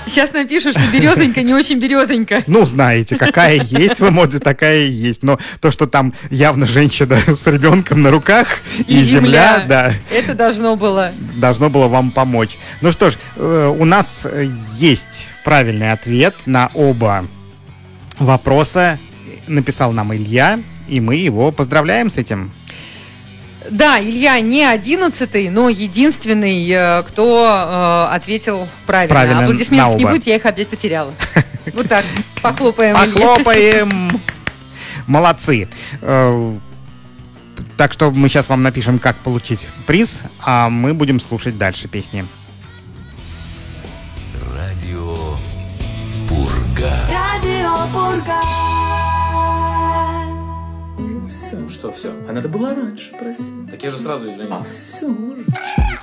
Сейчас напишут, что березонька не очень березонька. Ну, знаете, какая есть в эмодзи, такая и есть. Но то, что там явно женщина с ребенком на руках и земля, да. Это должно было вам помочь. Ну что ж, у нас есть правильный ответ на оба вопроса. Написал нам Илья, и мы его поздравляем с этим. Да, Илья не 11-й, но единственный, кто ответил правильно. Аплодисментов не будет, я их опять потеряла. Вот так, похлопаем. Похлопаем. Молодцы. Так что мы сейчас вам напишем, как получить приз, а мы будем слушать дальше песни. Радио Пурга. Радио Пурга. Все, что, все. А надо было раньше просить. Так я же сразу извинился. Все,